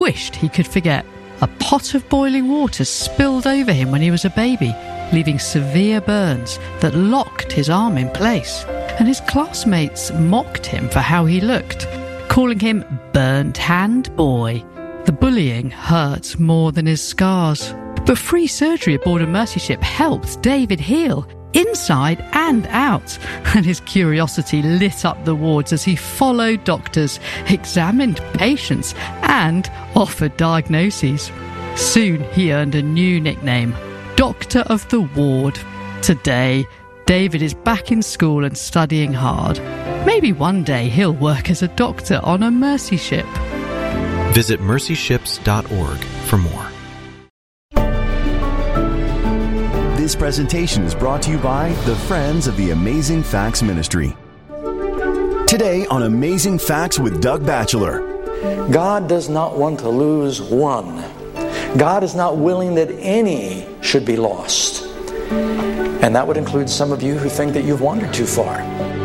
wished he could forget. A pot of boiling water spilled over him when he was a baby, leaving severe burns that locked his arm in place. And his classmates mocked him for how he looked, calling him Burnt Hand Boy. The bullying hurt more than his scars. But free surgery aboard a Mercy ship helped David heal, inside and out, and his curiosity lit up the wards as he followed doctors, examined patients, and offered diagnoses. Soon he earned a new nickname, Doctor of the Ward. Today, David is back in school and studying hard. Maybe one day he'll work as a doctor on a Mercy ship. Visit mercyships.org for more. This presentation is brought to you by the Friends of the Amazing Facts Ministry. Today on Amazing Facts with Doug Batchelor. God does not want to lose one. God is not willing that any should be lost. And that would include some of you who think that you've wandered too far.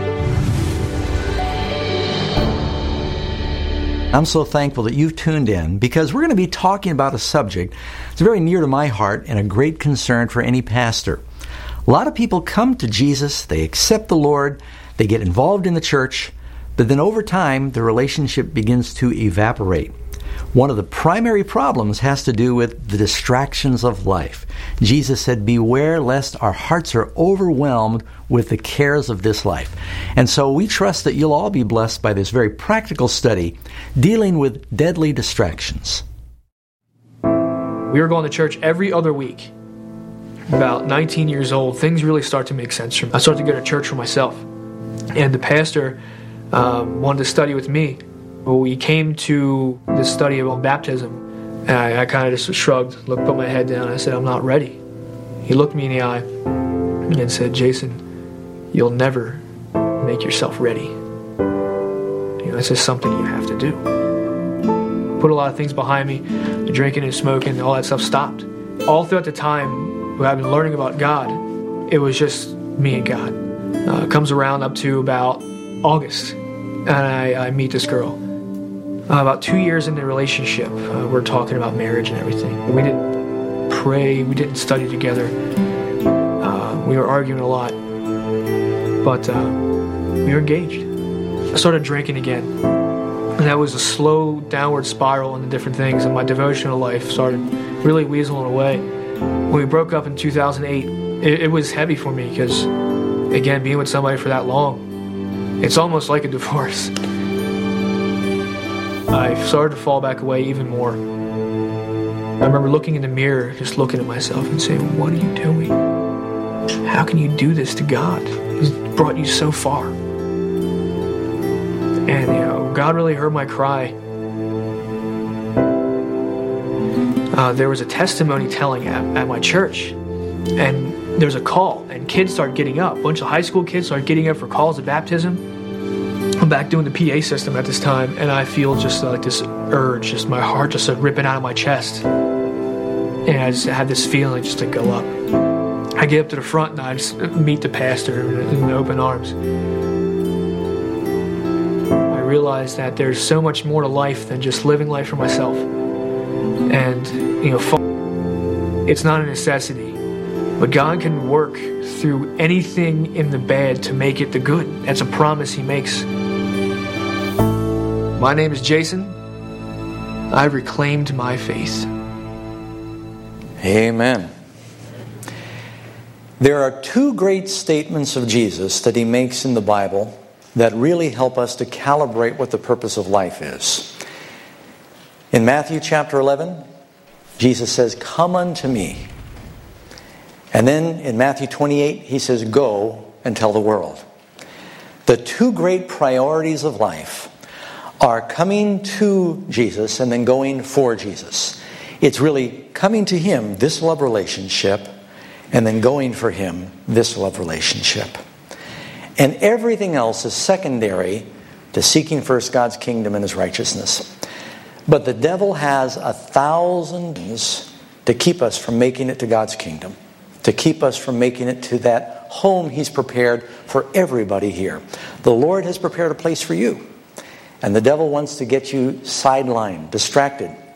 I'm so thankful that you've tuned in, because we're going to be talking about a subject that's very near to my heart and a great concern for any pastor. A lot of people come to Jesus, they accept the Lord, they get involved in the church, but then over time the relationship begins to evaporate. One of the primary problems has to do with the distractions of life. Jesus said, "Beware lest our hearts are overwhelmed with the cares of this life." And so we trust that you'll all be blessed by this very practical study dealing with deadly distractions. We were going to church every other week. About 19 years old, things really start to make sense for me. I started to go to church for myself. And the pastor wanted to study with me. Well, we came to this study about baptism, and I kind of just shrugged, put my head down, and I said, "I'm not ready." He looked me in the eye and said, "Jason, you'll never make yourself ready. This is something you have to do." Put a lot of things behind me, the drinking and smoking, all that stuff stopped. All throughout the time when I've been learning about God, it was just me and God. It comes around up to about August, and I meet this girl. About 2 years into the relationship, we're talking about marriage and everything. We didn't pray, we didn't study together. We were arguing a lot, but we were engaged. I started drinking again, and that was a slow downward spiral into different things, and my devotional life started really weaseling away. When we broke up in 2008, it was heavy for me because, again, being with somebody for that long, it's almost like a divorce. I started to fall back away even more. I remember looking in the mirror, just looking at myself and saying, "What are you doing? How can you do this to God? He's brought you so far." And, God really heard my cry. There was a testimony telling at my church, and there was a call, and kids started getting up. A bunch of high school kids started getting up for calls of baptism. I'm back doing the PA system at this time, and I feel just like this urge, just my heart just started ripping out of my chest. And I just had this feeling just to go up. I get up to the front and I just meet the pastor in open arms. I realized that there's so much more to life than just living life for myself. And, it's not a necessity, but God can work through anything in the bad to make it the good. That's a promise He makes. My name is Jason. I've reclaimed my faith. Amen. There are two great statements of Jesus that He makes in the Bible that really help us to calibrate what the purpose of life is. In Matthew chapter 11, Jesus says, "Come unto me." And then in Matthew 28, He says, "Go and tell the world." The two great priorities of life are coming to Jesus and then going for Jesus. It's really coming to Him, this love relationship, and then going for Him, this love relationship. And everything else is secondary to seeking first God's kingdom and His righteousness. But the devil has 1,000 things to keep us from making it to God's kingdom, to keep us from making it to that home He's prepared for everybody here. The Lord has prepared a place for you. And the devil wants to get you sidelined, distracted,